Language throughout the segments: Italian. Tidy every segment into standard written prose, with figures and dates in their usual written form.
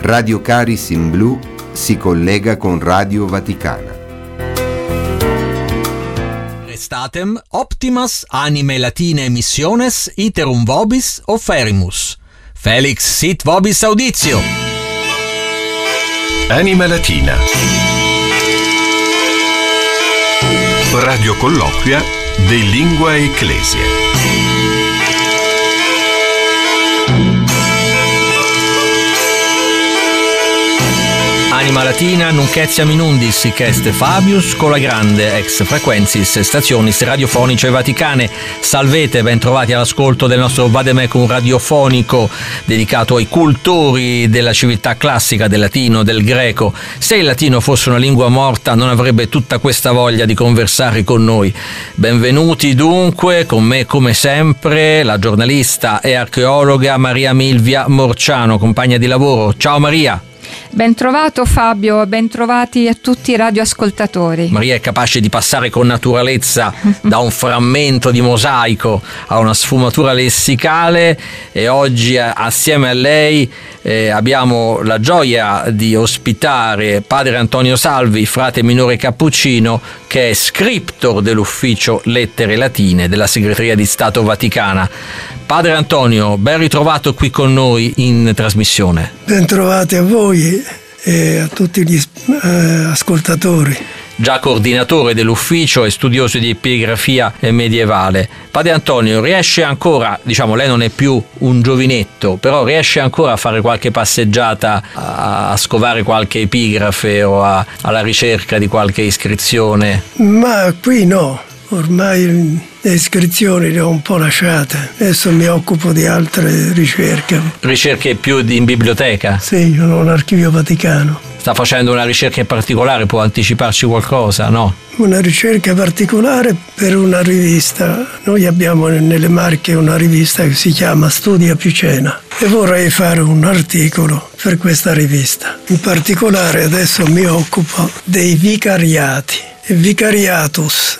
Radio Caris in Blu si collega con Radio Vaticana. Restatem optimas anime latine missiones iterum vobis offerimus. Felix sit vobis auditio. Anima Latina. Radio colloquia de Lingua Ecclesia. Anima Latina nunc etiam in undis sic est Fabius cola grande ex frequentis stationis radiofonice vaticane. Salvete, ben trovati all'ascolto del nostro vademecum radiofonico dedicato ai cultori della civiltà classica, del latino, del greco. Se il latino fosse una lingua morta non avrebbe tutta questa voglia di conversare con noi. Benvenuti dunque, con me come sempre la giornalista e archeologa Maria Milvia Morciano, compagna di lavoro. Ciao Maria. Ben trovato Fabio, ben trovati a tutti i radioascoltatori. Maria è capace di passare con naturalezza da un frammento di mosaico a una sfumatura lessicale e oggi assieme a lei abbiamo la gioia di ospitare padre Antonio Salvi, frate minore cappuccino, che è scriptor dell'ufficio Lettere Latine della Segreteria di Stato Vaticana. Padre Antonio, ben ritrovato qui con noi in trasmissione. Ben trovati a voi e a tutti gli ascoltatori. Già coordinatore dell'ufficio e studioso di epigrafia medievale. Padre Antonio, riesce ancora, lei non è più un giovinetto, però riesce ancora a fare qualche passeggiata, a scovare qualche epigrafe o alla ricerca di qualche iscrizione? Ma qui no, ormai le iscrizioni le ho un po' lasciate, adesso mi occupo di altre ricerche. Ricerche più in biblioteca? Sì, io ho l'Archivio Vaticano. Sta facendo una ricerca in particolare, può anticiparci qualcosa, no? Una ricerca particolare per una rivista. Noi abbiamo nelle Marche una rivista che si chiama Studia Picena e vorrei fare un articolo per questa rivista. In particolare adesso mi occupo dei vicariati. Il vicariatus,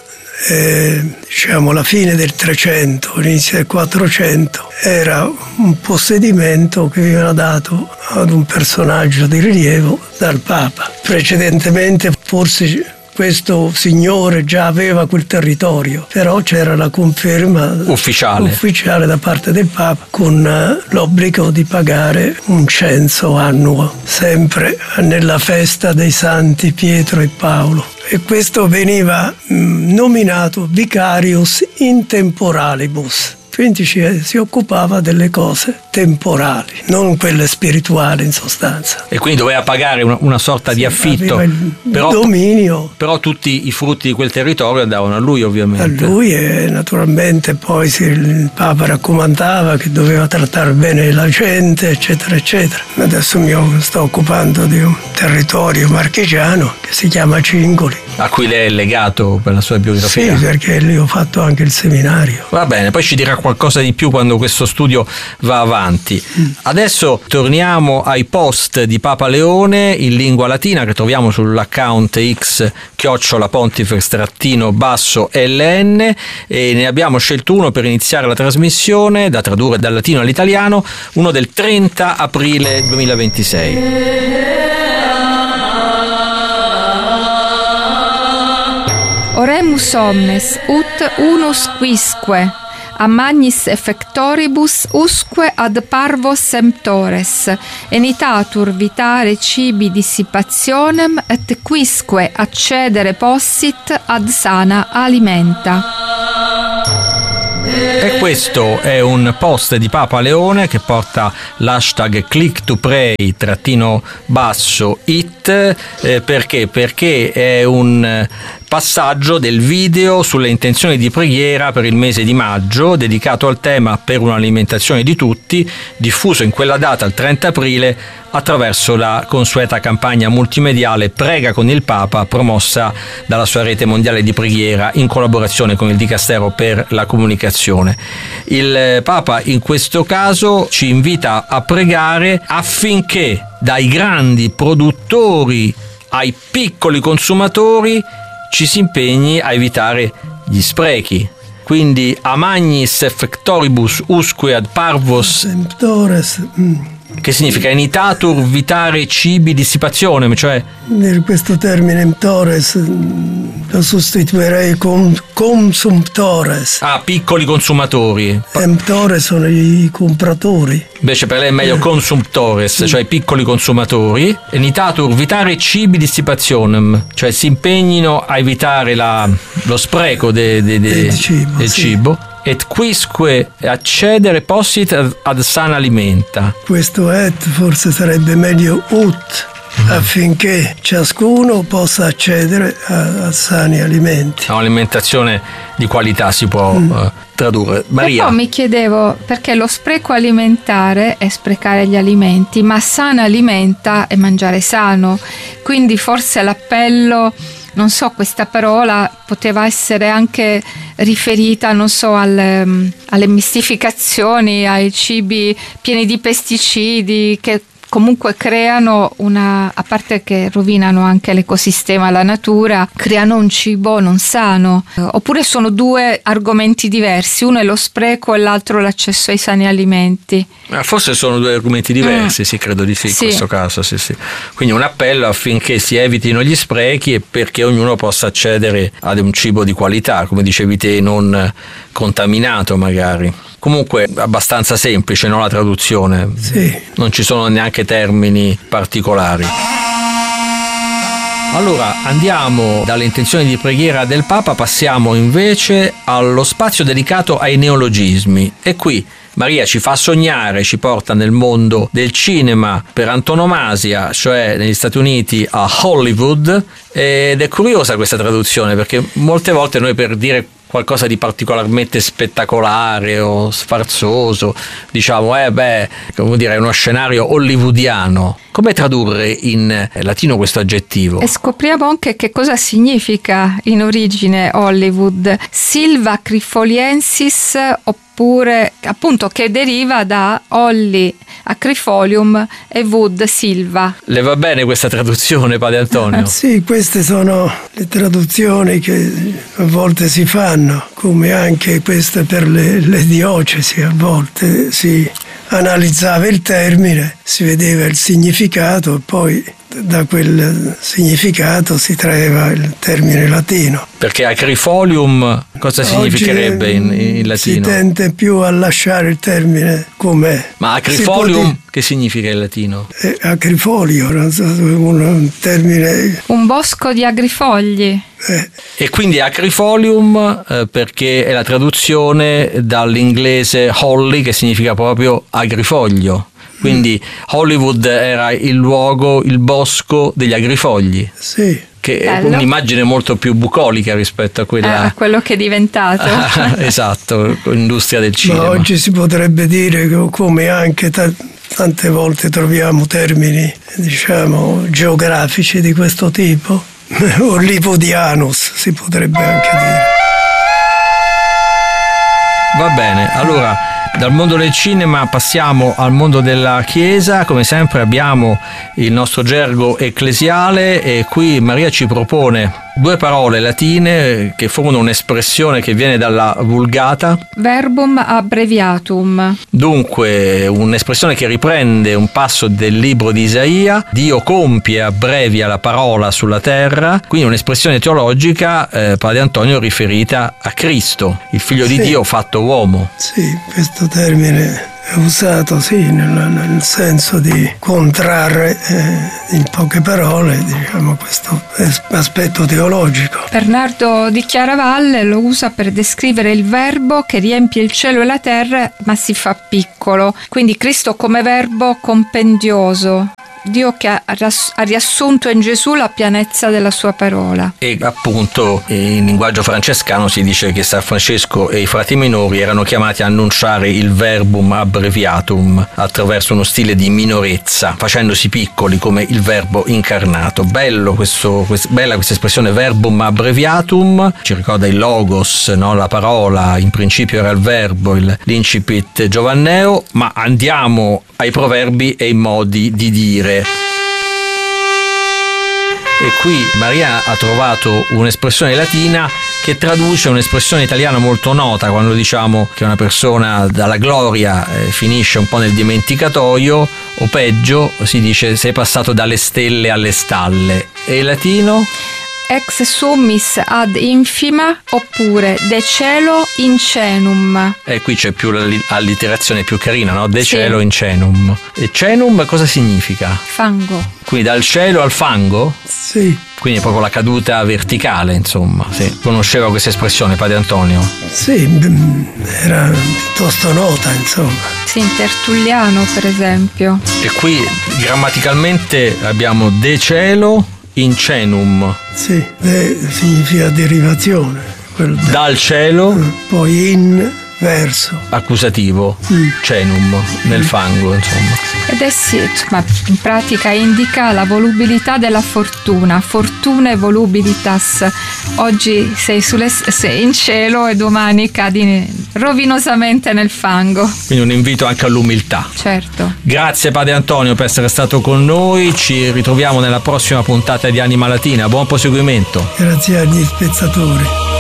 la fine del 300, l'inizio del 400, era un possedimento che veniva dato ad un personaggio di rilievo dal Papa. Precedentemente forse questo signore già aveva quel territorio, però c'era la conferma ufficiale da parte del Papa con l'obbligo di pagare un censo annuo, sempre nella festa dei santi Pietro e Paolo. E questo veniva nominato vicarius in temporalibus. Quindi si occupava delle cose temporali, non quelle spirituali in sostanza. E quindi doveva pagare una sorta di affitto. Il dominio. Però tutti i frutti di quel territorio andavano a lui, ovviamente. A lui e naturalmente poi il Papa raccomandava che doveva trattare bene la gente, eccetera, eccetera. Adesso mi sto occupando di un territorio marchigiano che si chiama Cingoli. A cui lei è legato per la sua biografia? Sì, perché lì ho fatto anche il seminario. Va bene, poi ci dirà qualcosa di più quando questo studio va avanti. Adesso torniamo ai post di Papa Leone in lingua latina che troviamo sull'account X @pontifex_LN e ne abbiamo scelto uno per iniziare la trasmissione, da tradurre dal latino all'italiano, uno del 30 aprile 2026. Oremus omnes ut unus quisque a magnis effectoribus usque ad parvos semptores enitatur vitare cibi dissipationem et quisque accedere possit ad sana alimenta. E questo è un post di Papa Leone che porta l'hashtag click2pray_it perché è un passaggio del video sulle intenzioni di preghiera per il mese di maggio dedicato al tema per un'alimentazione di tutti, diffuso in quella data il 30 aprile attraverso la consueta campagna multimediale Prega con il Papa, promossa dalla sua rete mondiale di preghiera in collaborazione con il Dicastero per la comunicazione. Il Papa in questo caso ci invita a pregare affinché dai grandi produttori ai piccoli consumatori ci si impegni a evitare gli sprechi. Quindi a magnis effectoribus usque ad parvos semptores che significa enitatur vitare cibi dissipationem, cioè questo termine emptores lo sostituirei con consumptores. piccoli consumatori. Emptores sono i compratori. Invece per lei è meglio consumptores, cioè i piccoli consumatori. Enitatur vitare cibi dissipationem, cioè si impegnino a evitare lo spreco del cibo. Et quisque accedere possit ad sana alimenta. Questo et forse sarebbe meglio ut, affinché ciascuno possa accedere a sani alimenti. Un'alimentazione di qualità si può tradurre. Maria. E poi mi chiedevo, perché lo spreco alimentare è sprecare gli alimenti, ma sana alimenta è mangiare sano. Quindi forse l'appello, non so, questa parola poteva essere anche riferita, non so, alle mistificazioni, ai cibi pieni di pesticidi che comunque creano a parte che rovinano anche l'ecosistema, la natura, creano un cibo non sano. Oppure sono due argomenti diversi, uno è lo spreco e l'altro l'accesso ai sani alimenti. Forse sono due argomenti diversi, sì, credo di sì, in questo caso, sì. Quindi un appello affinché si evitino gli sprechi e perché ognuno possa accedere ad un cibo di qualità, come dicevi te, non contaminato magari. Comunque abbastanza semplice, no, la traduzione? Sì. Non ci sono neanche termini particolari. Allora andiamo dalle intenzioni di preghiera del Papa, passiamo invece allo spazio dedicato ai neologismi e qui Maria ci fa sognare, ci porta nel mondo del cinema per antonomasia, cioè negli Stati Uniti a Hollywood, ed è curiosa questa traduzione perché molte volte noi per dire qualcosa di particolarmente spettacolare o sfarzoso diciamo come dire, è uno scenario hollywoodiano. Come tradurre in latino questo aggettivo? E scopriamo anche che cosa significa in origine Hollywood. Silva crifoliensis, oppure appunto che deriva da Holly acrifolium e wood silva. Le va bene questa traduzione, padre Antonio? Sì, queste sono le traduzioni che a volte si fanno, come anche queste per le diocesi. A volte si analizzava il termine, si vedeva il significato e poi da quel significato si traeva il termine latino. Perché acrifolium cosa significherebbe in latino? Si tende più a lasciare il termine com'è. Ma acrifolium che significa in latino? Acrifolio, un termine... Un bosco di agrifogli. E quindi acrifolium perché è la traduzione dall'inglese holly, che significa proprio agrifoglio. Quindi Hollywood era il luogo, il bosco degli agrifogli. Sì. Che è un'immagine molto più bucolica rispetto a quella... a quello che è diventato. Esatto, l'industria del cinema. Ma oggi si potrebbe dire, come anche tante volte troviamo termini, diciamo, geografici di questo tipo, hollywoodianus si potrebbe anche dire. Va bene, allora dal mondo del cinema passiamo al mondo della Chiesa. Come sempre abbiamo il nostro gergo ecclesiale e qui Maria ci propone due parole latine che formano un'espressione che viene dalla Vulgata. Verbum abbreviatum. Dunque un'espressione che riprende un passo del libro di Isaia: Dio compie e abbrevia la parola sulla terra. Quindi un'espressione teologica, padre Antonio, riferita a Cristo, il figlio di Dio fatto uomo. Sì, questo termine è usato nel senso di contrarre in poche parole, diciamo, questo aspetto teologico. Bernardo di Chiaravalle lo usa per descrivere il verbo che riempie il cielo e la terra ma si fa piccolo, quindi Cristo come verbo compendioso, Dio che ha riassunto in Gesù la pienezza della sua parola. E appunto in linguaggio francescano si dice che San Francesco e i frati minori erano chiamati a annunciare il verbum abbreviatum attraverso uno stile di minorezza, facendosi piccoli come il verbo incarnato. Bella questa espressione verbum abbreviatum, ci ricorda il logos, no? La parola, in principio era il verbo, l'incipit giovanneo, ma andiamo ai proverbi e ai modi di dire. E qui Maria ha trovato un'espressione latina che traduce un'espressione italiana molto nota quando diciamo che una persona dalla gloria finisce un po' nel dimenticatoio, o peggio si dice sei passato dalle stelle alle stalle. E in latino? Ex summis ad infima, oppure de cielo in cenum. E qui c'è più l'allitterazione più carina, no? De Sì. cielo in cenum. E cenum cosa significa? Fango. Quindi dal cielo al fango? Sì, Quindi è proprio la caduta verticale, insomma. Sì. Conosceva questa espressione, padre Antonio? sì, era piuttosto nota, insomma. Sì, in Tertulliano, per esempio. E qui grammaticalmente abbiamo de cielo in cenum. Sì, significa derivazione. Dal cielo, Poi in verso. accusativo, cenum, nel fango, insomma. Ed è sì, ma in pratica indica la volubilità della fortuna, fortune volubilitas. Oggi sei in cielo e domani cadi rovinosamente nel fango. Quindi un invito anche all'umiltà. Certo. Grazie padre Antonio per essere stato con noi, ci ritroviamo nella prossima puntata di Anima Latina, buon proseguimento. Grazie agli spettatori.